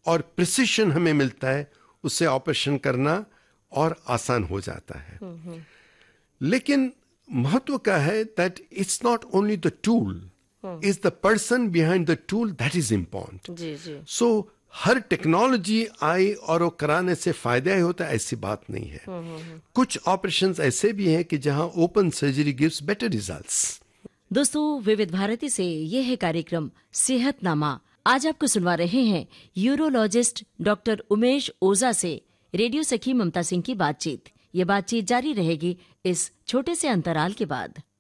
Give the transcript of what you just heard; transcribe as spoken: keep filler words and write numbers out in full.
और प्रिसिशन हमें मिलता है, उससे ऑपरेशन करना और आसान हो जाता है। लेकिन महत्व का है that it's not only the tool, is the person behind the tool that is important. Ji ji. So her technology आई और वो कराने से फायदा ही होता है, ऐसी बात नहीं है। कुछ ऑपरेशंस ऐसे भी हैं कि जहां open surgery gives better results. दोस्तों, विविध भारती से ये है कार्यक्रम सेहतनामा। आज आपको सुनवा रहे हैं यूरोलॉजिस्ट डॉक्टर उमेश ओझा से रेडियो सखी ममता सिंह की बातचीत। ये बातचीत जारी रहेगी इस छोटे से अंतराल के बाद।